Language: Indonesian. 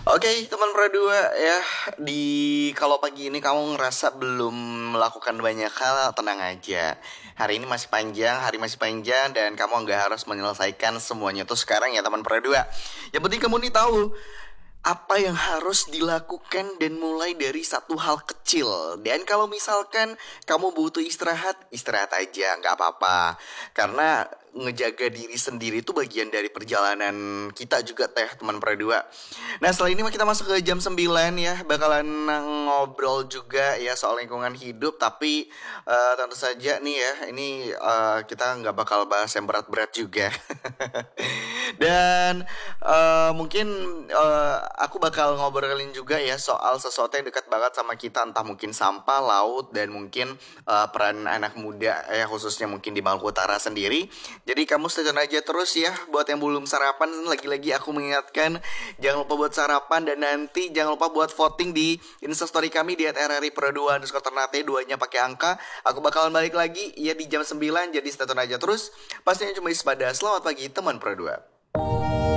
Oke, teman Pro 2 ya, kalau pagi ini kamu ngerasa belum melakukan banyak hal, tenang aja. Hari ini masih panjang, hari masih panjang dan kamu nggak harus menyelesaikan semuanya tuh sekarang ya teman Pro 2. Yang penting kamu nih tahu apa yang harus dilakukan dan mulai dari satu hal kecil. Dan kalau misalkan kamu butuh istirahat, istirahat aja, nggak apa-apa. Karena ngejaga diri sendiri itu bagian dari perjalanan kita juga teh teman Pradua. Nah setelah ini kita masuk ke jam 9 ya. Bakalan ngobrol juga ya soal lingkungan hidup. Tapi tentu saja nih ya, ini kita nggak bakal bahas yang berat-berat juga. Dan mungkin aku bakal ngobrolin juga ya soal sesuatu yang dekat banget sama kita, entah mungkin sampah laut dan mungkin peran anak muda ya, khususnya mungkin di Maluku Utara sendiri. Jadi kamu stay tune aja terus ya. Buat yang belum sarapan, lagi-lagi aku mengingatkan, jangan lupa buat sarapan dan nanti jangan lupa buat voting di Instastory kami di @rripro2_ternate, duanya pakai angka. Aku bakalan balik lagi ya di jam 9, jadi stay tune aja terus. Pastinya cuma pada selamat pagi teman Pro 2.